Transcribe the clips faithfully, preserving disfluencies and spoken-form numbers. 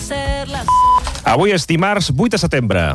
Avui és dimarts vuit de setembre.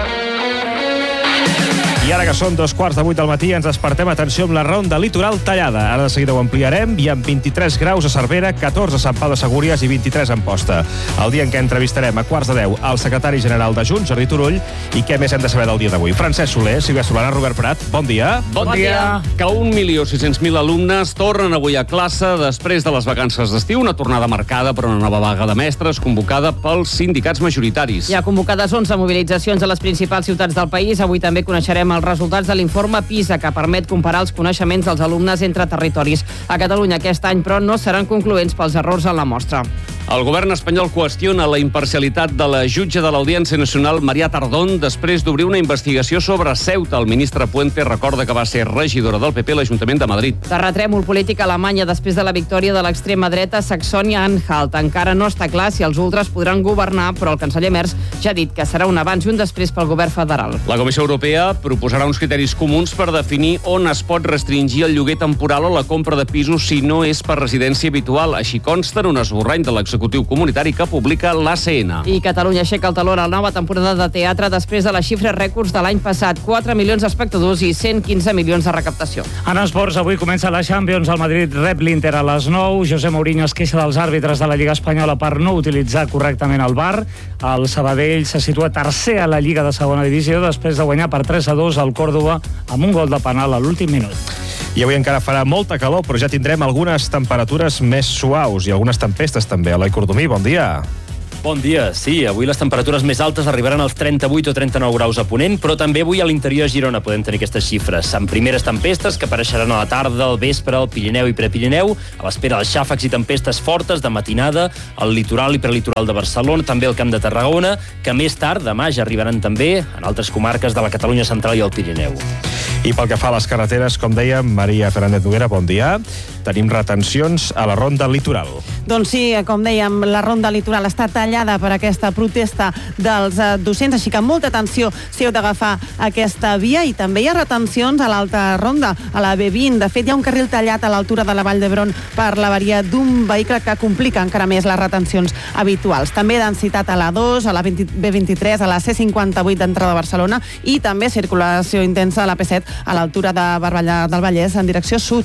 I ara que són dos quarts de vuit del matí ens despertem, atenció, amb la ronda litoral tallada. Ara de seguida ho ampliarem i amb vint-i-tres graus a Cervera, catorze a Sant Pau de Segúries i vint-i-tres a Amposta. El dia en què entrevistarem a quarts de deu el secretari general de Junts, Jordi Turull, i què més hem de saber del dia d'avui. Francesc Soler, Sílvia Solana, Robert Prat, bon dia. Bon, bon dia. dia. Que un milió sis-cents mil alumnes tornen avui a classe després de les vacances d'estiu, una tornada marcada per una nova vaga de mestres convocada pels sindicats majoritaris. Hi ha convocades onze mobilitzacions a les principals ciutats del país. Avui també coneixerem els resultats de l'informe PISA, que permet comparar els coneixements dels alumnes entre territoris. A Catalunya aquest any, però, no seran concloents pels errors en la mostra. El govern espanyol qüestiona la imparcialitat de la jutge de l'Audiència Nacional, Maria Tardón, després d'obrir una investigació sobre Ceuta. El ministre Puente recorda que va ser regidora del P P a l'Ajuntament de Madrid. Terratrèmol polític a Alemanya després de la victòria de l'extrema dreta Saxònia-Anhalt. Encara no està clar si els ultres podran governar, però el canceller Merz ja ha dit que serà un abans i un després pel govern federal. La Comissió Europea proposarà uns criteris comuns per definir on es pot restringir el lloguer temporal o la compra de pisos si no és per residència habitual. Així consta en un esborrany de l'executiu comunitari que publica l'A C N. I Catalunya aixeca el taló a la nova temporada de teatre després de les xifres rècords de l'any passat. quatre milions d'espectadors i cent quinze milions de recaptació. En esports, avui comença la Champions. El Madrid rep l'Inter a les nou. José Mourinho es queixa dels àrbitres de la Lliga Espanyola per no utilitzar correctament el V A R. El Sabadell se situa tercer a la Lliga de segona divisió després de guanyar per tres a dos al Córdoba amb un gol de penal a l'últim minut. I avui encara farà molta calor, però ja tindrem algunes temperatures més suaus i algunes tempestes també. Eloi Cordomí, bon dia. Bon dia. Sí, avui les temperatures més altes arribaran als trenta-vuit o trenta-nou graus a Ponent, però també avui a l'interior de Girona podem tenir aquestes xifres. Amb primeres tempestes que apareixeran a la tarda, al vespre, al Pirineu i Prepirineu, a l'espera dels xàfecs i tempestes fortes de matinada, al litoral i prelitoral de Barcelona, també al Camp de Tarragona, que més tard, demà, ja arribaran també en altres comarques de la Catalunya central i el Pirineu. I pel que fa a les carreteres, com dèiem, Maria Fernández Noguera, bon dia. Tenim retencions a la ronda litoral. Doncs sí, com dèiem, la ronda litoral està tallada per aquesta protesta dels docents, així que molta atenció si heu d'agafar aquesta via, i també hi ha retencions a l'alta ronda, a la B vint. De fet, hi ha un carril tallat a l'altura de la Vall d'Hebron per l'avaria d'un vehicle que complica encara més les retencions habituals. També densitat a la dos, a la B vint-i-tres, a la C cinquanta-vuit d'entrada a Barcelona, i també circulació intensa a la P set a l'altura de Barberà del Vallès en direcció sud.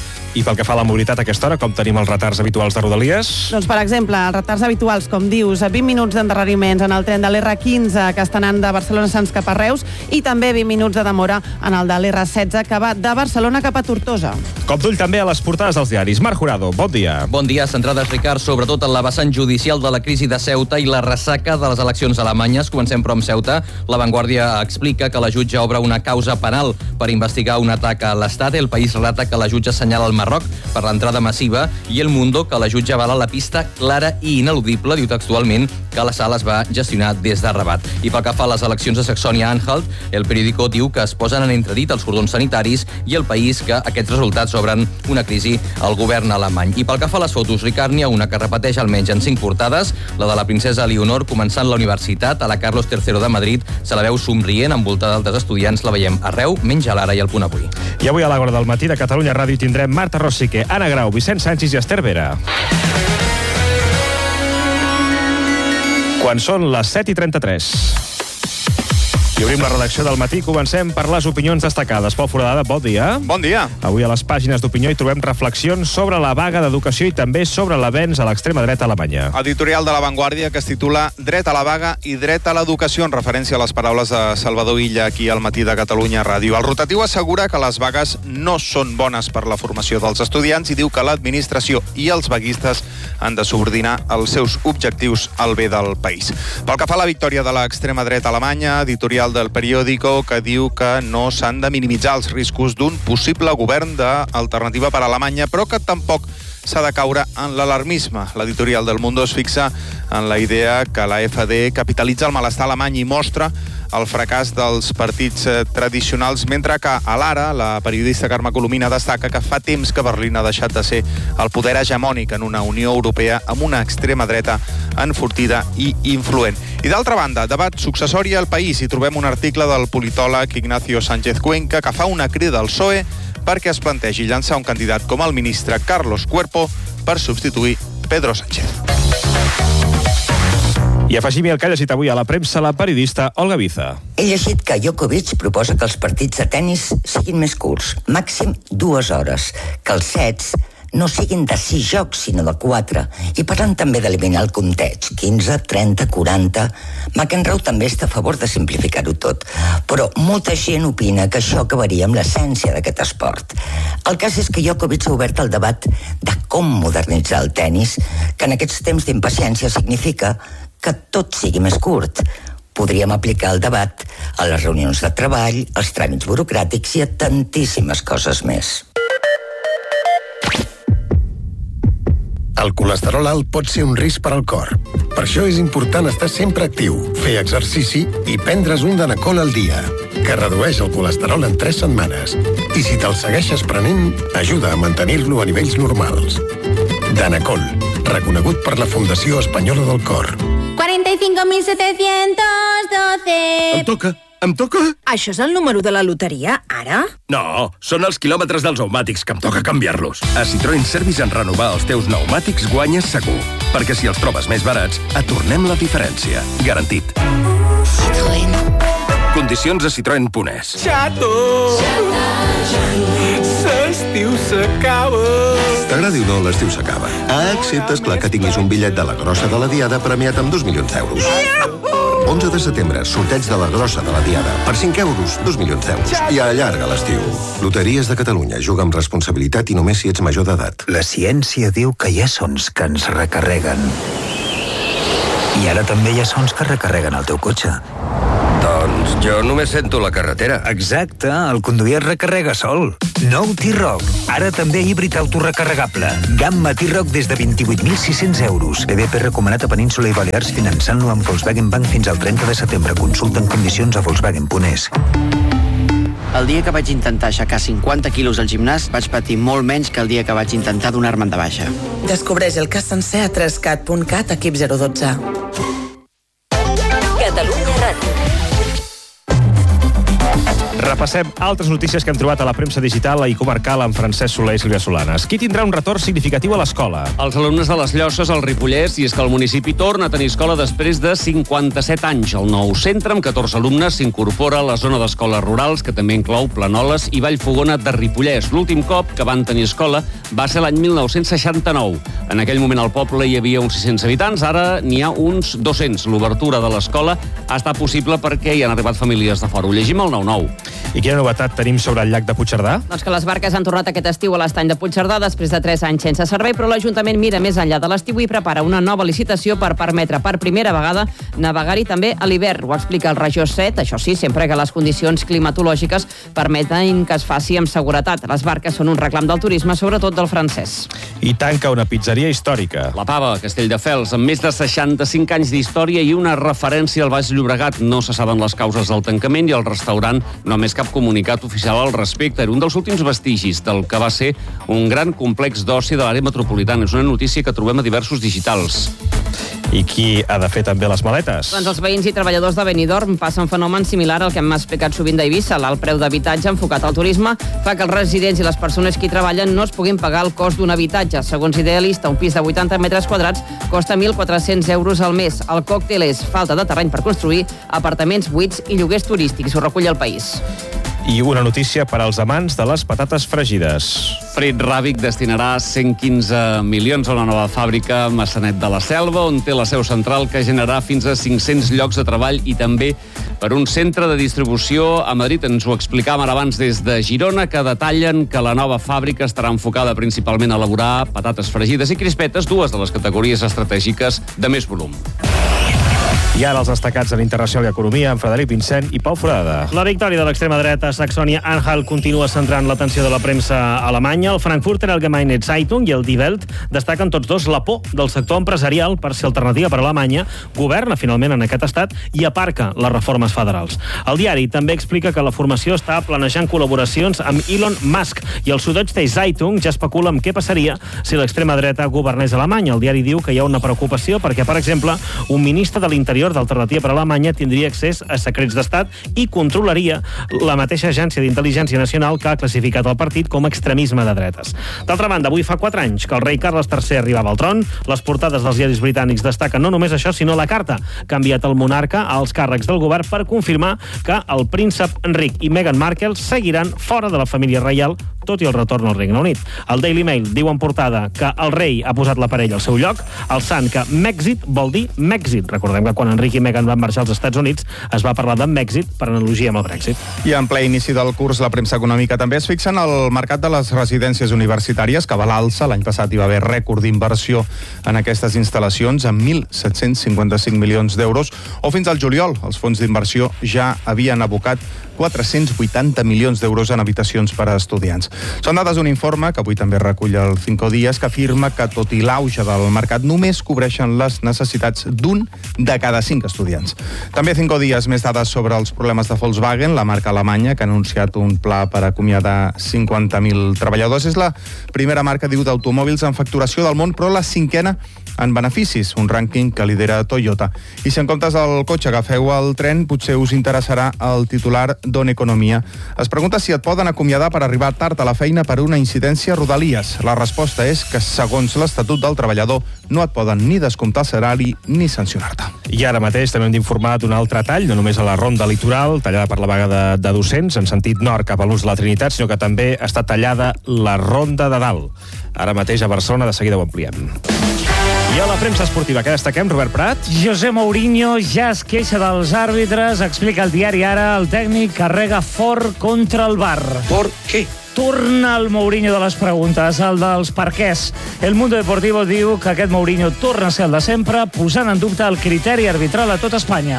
I pel que fa a la mobilitat a aquesta hora, com tenim els retards habituals de Rodalies? Doncs, per exemple, els retards habituals, com dius, vint minuts d'endarreriments en el tren de l'R quinze que està anant de Barcelona Sants cap a Reus, i també vint minuts de demora en el de l'R setze que va de Barcelona cap a Tortosa. Cop d'ull també a les portades dels diaris. Marc Jurado, bon dia. Bon dia. Centrades, Ricard, sobretot en la vessant judicial de la crisi de Ceuta i la ressaca de les eleccions alemanyes. Comencem, però, amb Ceuta. La Vanguardia explica que la jutge obre una causa penal per investigar un atac a l'Estat. El País relata que la jutge assenyala el Marroc per l'entrada massiva, i El Mundo que la jutge avala la pista clara i ineludible, diu textualment que la sala es va gestionar des de Rabat. I pel que fa a les eleccions de Saxònia-Anhalt, El Periódico diu que es posen en entredit els cordons sanitaris, i El País que aquests resultats obren una crisi al govern alemany. I pel que fa a les fotos, Ricard, n'hi ha una que repeteix almenys en cinc portades, la de la princesa Leonor començant la universitat a la Carlos tercero de Madrid. Se la veu somrient, envoltada d'altres estudiants, la veiem arreu, menys a l'Ara i al Punt Avui. I avui a l'Àgora del matí de Catalunya Ràdio tindrem Marta Rossique, Anna Grau, Vicent Sánchez i Esther Vera. Quan són les set i trenta-tres. I obrim la redacció del matí. Comencem per les opinions destacades. Pol Foradada, bon dia. Bon dia. Avui a les pàgines d'opinió hi trobem reflexions sobre la vaga d'educació i també sobre l'avenç a l'extrema dreta alemanya. Editorial de La Vanguardia que es titula Dret a la vaga i dret a l'educació, en referència a les paraules de Salvador Illa aquí al matí de Catalunya Ràdio. El rotatiu assegura que les vagues no són bones per la formació dels estudiants i diu que l'administració i els vaguistes han de subordinar els seus objectius al bé del país. Pel que fa a la victòria de l'extrema dreta alemanya, editorial del Periódico que diu que no s'han de minimitzar els riscos d'un possible govern d'alternativa per a Alemanya, però que tampoc s'ha de caure en l'alarmisme. L'editorial del Mundo es fixa en la idea que la F D capitalitza el malestar alemany i mostra el fracàs dels partits tradicionals, mentre que a l'Ara, la periodista Carme Colomina destaca que fa temps que Berlín ha deixat de ser el poder hegemònic en una Unió Europea amb una extrema dreta enfortida i influent. I d'altra banda, debat successori al País, hi trobem un article del politòleg Ignacio Sánchez Cuenca que fa una crida al P S O E perquè es plantegi llançar un candidat com el ministre Carlos Cuerpo per substituir Pedro Sánchez. I afegim el que ha llegit avui a la premsa la periodista Olga Biza. He llegit que Djokovic proposa que els partits de tennis siguin més curts, màxim dues hores, que els sets no siguin de sis jocs, sinó de quatre. I parlant també d'eliminar el compteig, quinze, trenta, quaranta... McEnroe també està a favor de simplificar-ho tot, però molta gent opina que això acabaria amb l'essència d'aquest esport. El cas és que Djokovic ha obert el debat de com modernitzar el tennis, que en aquests temps d'impaciència significa que tot sigui més curt. Podríem aplicar el debat a les reunions de treball, als tràmits burocràtics i a tantíssimes coses més. El colesterol alt pot ser un risc per al cor. Per això és important estar sempre actiu, fer exercici i prendre's un Danacol al dia, que redueix el colesterol en tres setmanes. I si te'l segueixes prenent, ajuda a mantenir-lo a nivells normals. Danacol, reconegut per la Fundació Espanyola del Cor. cuarenta y cinco mil setecientos doce. Em toca, em toca? Això és el número de la loteria, ara? No, són els quilòmetres dels pneumàtics, que em toca canviar-los. A Citroën Service en renovar els teus pneumàtics guanyes segur. Perquè si els trobes més barats, et tornem la diferència. Garantit. Citroën. Condicions a citroen punt es. Xato! L'estiu s'acaba! T'agradi o no, l'estiu s'acaba. Ah, excepte, esclar, que tinguis un bitllet de la grossa de la Diada premiat amb dos milions d'euros. onze de setembre, sorteig de la grossa de la Diada. Per cinc euros, dos milions d'euros. I allarga l'estiu. Loteries de Catalunya. Juga amb responsabilitat i només si ets major d'edat. La ciència diu que hi ha sons que ens recarreguen. I ara també hi ha sons que recarreguen el teu cotxe. Doncs jo només sento la carretera. Exacte, el conduir es recarrega sol. Nou T-Roc, ara també híbrid autorecarregable. Gamma T-Roc des de vint-i-vuit mil sis-cents euros. B B P recomanat a Península i Balears finançant-lo amb Volkswagen Bank fins al trenta de setembre. Consulta en condicions a volkswagen punt es. El dia que vaig intentar aixecar cinquanta quilos al gimnàs, vaig patir molt menys que el dia que vaig intentar donar-me'n de baixa. Descobreix el cas sencer a tres cat punt cat, equip zero dotze. Catalunya Ràdio. Repassem altres notícies que hem trobat a la premsa digital i comarcal amb Francesc Soler i Sílvia Solanes. Qui tindrà un retorn significatiu a l'escola? Els alumnes de les Llosses al Ripollès, i és que el municipi torna a tenir escola després de cinquanta-set anys. El nou centre, amb catorze alumnes, s'incorpora a la zona d'escoles rurals, que també inclou Planoles i Vallfogona de Ripollès. L'últim cop que van tenir escola va ser l'any mil nou-cents seixanta-nou. En aquell moment al poble hi havia uns sis-cents habitants, ara n'hi ha uns dos-cents. L'obertura de l'escola ha estat possible perquè hi han arribat famílies de fora. Ho llegim al nou nou. I quina novetat tenim sobre el llac de Puigcerdà? Doncs que les barques han tornat aquest estiu a l'estany de Puigcerdà després de tres anys sense servei, però l'Ajuntament mira més enllà de l'estiu i prepara una nova licitació per permetre per primera vegada navegar-hi també a l'hivern. Ho explica el Regió set, això sí, sempre que les condicions climatològiques permeten que es faci amb seguretat. Les barques són un reclam del turisme, sobretot del francès. I tanca una pizzeria històrica. La Pava, Castelldefels, amb més de seixanta-cinc anys d'història i una referència al Baix Llobregat. No se saben les causes del tancament i el restaurant no ha més cap comunicat oficial al respecte. Era un dels últims vestigis del que va ser un gran complex d'oci de l'àrea metropolitana. És una notícia que trobem a diversos digitals. I qui ha de fer també les maletes? Doncs els veïns i treballadors de Benidorm passen un fenomen similar al que hem explicat sovint d'Eivissa. L'alt preu d'habitatge enfocat al turisme fa que els residents i les persones que hi treballen no es puguin pagar el cost d'un habitatge. Segons Idealista, un pis de vuitanta metres quadrats costa mil quatre-cents euros al mes. El còctel és falta de terreny per construir, apartaments buits i lloguers turístics. Ho recull El País. I una notícia per als amants de les patates fregides. Fred Ràbic destinarà cent quinze milions a una nova fàbrica a Massanet de la Selva, on té la seu central, que generarà fins a cinc-cents llocs de treball, i també per un centre de distribució a Madrid. Ens ho explicàvem ara abans des de Girona, que detallen que la nova fàbrica estarà enfocada principalment a elaborar patates fregides i crispetes, dues de les categories estratègiques de més volum. I ara els destacats de l'Internacional i Economia amb Frederic Vincent i Pau Forada. La victòria de l'extrema dreta a Saxònia-Anhalt continua centrant l'atenció de la premsa alemanya. El Frankfurter Allgemeine Zeitung i el Die Welt destaquen tots dos la por del sector empresarial per ser alternativa per a Alemanya, governa finalment en aquest estat i aparca les reformes federals. El diari també explica que la formació està planejant col·laboracions amb Elon Musk i el Süddeutsche Zeitung ja especula amb què passaria si l'extrema dreta governés a Alemanya. El diari diu que hi ha una preocupació perquè, per exemple, un ministre de l'Interior Superior d'Alternativa per Alemanya tindria accés a secrets d'estat i controlaria la mateixa agència d'intel·ligència nacional que ha classificat el partit com a extremisme de dretes. D'altra banda, avui fa quatre anys que el rei Carles tercer arribava al tron. Les portades dels diaris britànics destaquen no només això, sinó la carta que ha enviat el monarca als càrrecs del govern per confirmar que el príncep Enric i Meghan Markle seguiran fora de la família reial, tot i el retorn al Regne Unit. El Daily Mail diu en portada que el rei ha posat l'aparell al seu lloc, alçant que Mèxit vol dir Mèxit. Recordem que quan Enric i Meghan van marxar als Estats Units es va parlar de Mèxit per analogia amb el Brexit. I en ple inici del curs, la premsa econòmica també es fixa en el mercat de les residències universitàries, que va a l'alça. L'any passat hi va haver rècord d'inversió en aquestes instal·lacions, amb mil set-cents cinquanta-cinc milions d'euros, o fins al juliol els fons d'inversió ja havien abocat quatre-cents vuitanta milions d'euros en habitacions per a estudiants. Són dades d'un informe, que avui també recull el Cinco Días, que afirma que, tot i l'auge del mercat, només cobreixen les necessitats d'un de cada cinc estudiants. També Cinco Días, més dades sobre els problemes de Volkswagen, la marca alemanya, que ha anunciat un pla per acomiadar cinquanta mil treballadors. És la primera marca, diu, d'automòbils en facturació del món, però la cinquena en beneficis, un rànquing que lidera Toyota. I si en comptes del cotxe agafeu el tren, potser us interessarà el titular d'On Economia. Es pregunta si et poden acomiadar per arribar tard a la feina per una incidència a Rodalies. La resposta és que, segons l'Estatut del Treballador, no et poden ni descomptar salari ni sancionar-te. I ara mateix també hem d'informar d'un altre tall, no només a la ronda litoral, tallada per la vaga de, de docents, en sentit nord cap a l'ús de la Trinitat, sinó que també està tallada la ronda de dalt. Ara mateix a Barcelona, de seguida ho ampliem. I a la premsa esportiva, què destaquem, Robert Prat? José Mourinho ja es queixa dels àrbitres, explica el diari Ara, el tècnic carrega fort contra el V A R. ¿Por qué? Torna el Mourinho de les preguntes, el dels perquès. El Mundo Deportivo diu que aquest Mourinho torna a ser el de sempre, posant en dubte el criteri arbitral a tot Espanya.